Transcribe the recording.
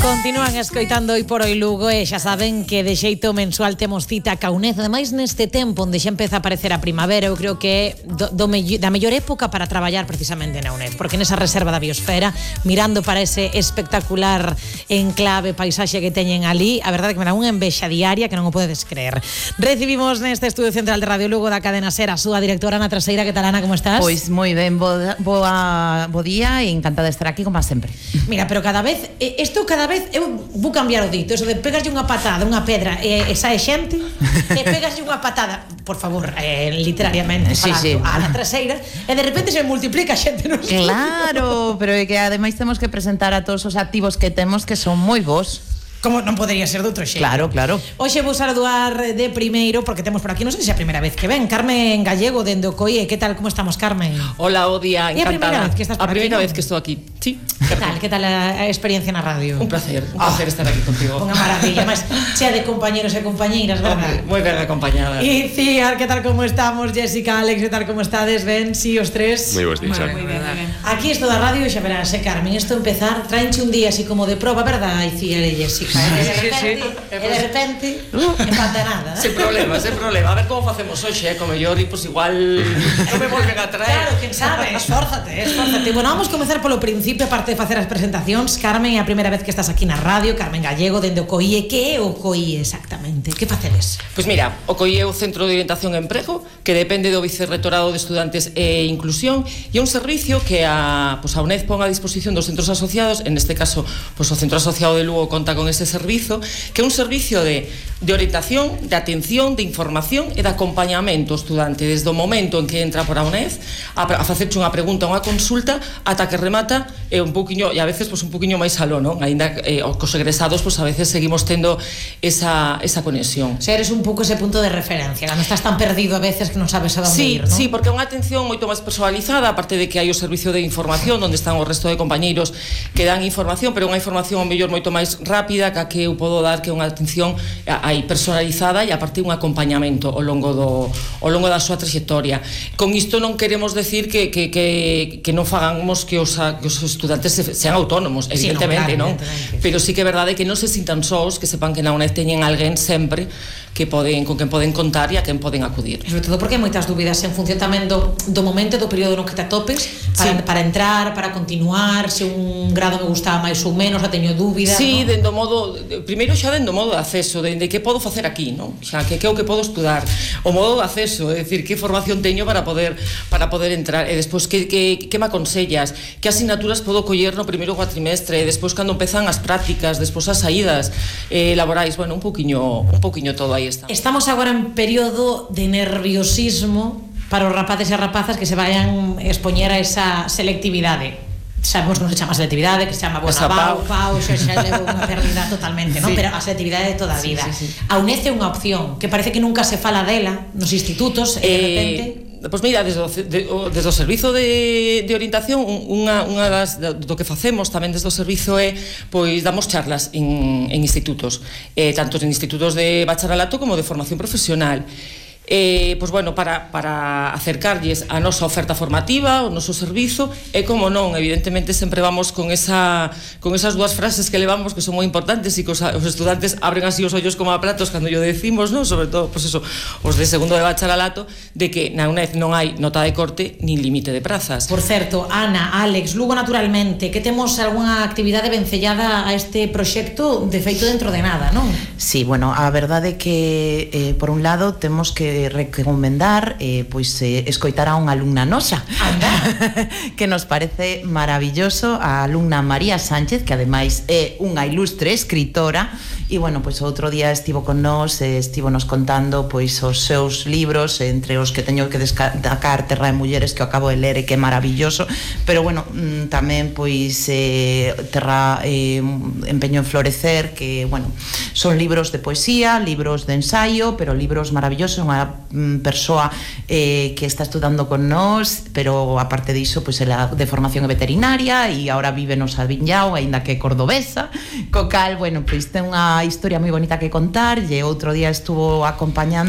Continúan escoitando Hoy por Hoy Lugo e xa saben que de xeito mensual temos cita ca UNED. Ademais, neste tempo onde xa empeza a aparecer a primavera, eu creo que é da mellor época para traballar precisamente na UNED, porque nesa reserva da biosfera, mirando para ese espectacular enclave, paisaxe que teñen ali, a verdade que me dá unha envexa diaria que non o podedes creer. Recibimos neste estudio central de Radio Lugo da cadena SER a súa directora Ana Traseira. Que tal, Ana, como estás? Pois moi ben, bo día e encantada de estar aquí como sempre. Mira, pero cada vez eu vou cambiar o dito, eso de pegaslle unha patada, unha pedra e sae xente, e pegaslle unha patada, por favor, literariamente falando, a Ana Traseira, e de repente se multiplica xente, non sei. Claro, pero é que ademais temos que presentar a todos os activos que temos, que son moi bons. Como non podería ser de outro xeito. Claro, claro. Hoxe vou saludar de primeiro, porque temos por aquí, non sei se é a primeira vez que ven, Carmen Gallego, dende o COIE. Que tal, como estamos, Carmen? Hola, Odia, encantada. É a primeira vez que estás por aquí, A primeira ¿no? vez que estou aquí, sí. Que tal a experiencia na radio? Un placer estar aquí contigo. Unha maravilla, máis chea de compañeros e compañeiras, verdad? Moi ben acompañada. E Ciar, que tal como estamos? Jessica, Alex, que tal como estades? Ben, sí, os tres. Moi bons días. Moi ben. Aquí isto da radio xa verás, Carmen, isto empezar, traenche un día así como de proba, verdad, Ciar e Jessica? Sí. E de repente, empantanada. Sen problema. A ver como facemos hoxe, como mellor, e pois igual non me volven a traer. Claro, quen sabe, esfórzate. Bueno, vamos comezar polo principio, aparte de facer as presentacións. Carmen, é a primeira vez que estás aquí na radio, Carmen Gallego, dende o COIE. Que é o COIE exactamente? Que facedes? Pois mira, o COIE é o Centro de Orientación e Emprego, que depende do Vicerrectorado de Estudantes e Inclusión, e é un servicio que a UNED pon a disposición dos centros asociados. En este caso, o Centro Asociado de Lugo conta con ese servizo, que é un servicio de orientación, de atención, de información e de acompañamento ao estudante desde o momento en que entra por a UNED a facerche unha pregunta, unha consulta, ata que remata un poquinho, e a veces un poquinho máis aló, non? Ainda cos egresados a veces seguimos tendo esa conexión. Se eres un pouco ese punto de referencia, cando estás tan perdido a veces que non sabes a onde ir, non? Sí, porque é unha atención moito máis personalizada, aparte de que hai o servicio de información onde están o resto de compañeiros que dan información, pero unha información ao mellor moito máis rápida que a que eu podo dar, que é unha atención aí personalizada e aparte un acompañamento ao longo da súa trayectoria. Con isto non queremos decir que non fagamos que os estudantes sean autónomos, evidentemente, non? Pero sí que é verdade que non se sintan sós, que sepan que na UNED teñen alguén sempre con quen poden contar e a quen poden acudir. Sobre todo porque hai moitas dúbidas en función tamén do momento, do período no que te atopes, para entrar, para continuar, se un grado me gustaba máis ou menos, xa teño dúbidas. Sí, dendo modo, primeiro xa dendo modo de acceso, de que podo facer aquí, non? Xa que é o que podo estudar, o modo de acceso, é dicir, que formación teño para poder entrar, e despois que me aconsellas, que asignaturas podo coller no primeiro cuatrimestre, e despois cando empezan as prácticas, despois as saídas laborais, bueno, un poquinho todo aí está. Estamos agora en período de nerviosismo para os rapaces e rapazas que se vayan expoñer a esa selectividade. Sabemos que non se chama selectividade, que se chama pau, xa levo unha pérdida totalmente, non? Sí. Pero a selectividade de toda a vida. Sí. A UNED é unha opción que parece que nunca se fala dela nos institutos e de repente... Pois mira, desde o servizo de orientación, unha do que facemos tamén desde o servizo é, pois damos charlas en institutos, tanto en institutos de bacharelato como de formación profesional. Pois bueno, para acercarlles a nosa oferta formativa, o noso servizo, e como non, evidentemente sempre vamos con esas dúas frases que levamos que son moi importantes e que os estudantes abren así os ollos como a platos cando yo decimos, non? Sobre todo, pois eso, os de segundo de bacharelato, de que na UNED non hai nota de corte nin límite de prazas. Por certo, Ana, Alex, Lugo naturalmente, que temos algunha actividade vencellada a este proxecto de feito dentro de nada, non? Sí, bueno, a verdade é que por un lado temos que recomendar escoitar a unha alumna nosa que nos parece maravilloso, a alumna María Sánchez, que ademais é unha ilustre escritora, e bueno, pois outro día estivo con nós, estivo nos contando pois os seus libros, entre os que teño que destacar Terra de Mulleres, que o acabo de ler e que é maravilloso, pero bueno, tamén pois Terra Empeño en Florecer, que bueno, son libros de poesía, libros de ensaio, pero libros maravillosos, unha persoa que está estudando con nós, pero aparte diso, pois ela de formación veterinaria e agora vive no Sabiñao, aínda que é cordobesa, co cal, bueno, pois ten unha historia moi bonita que contar, e outro día estuvo acompañando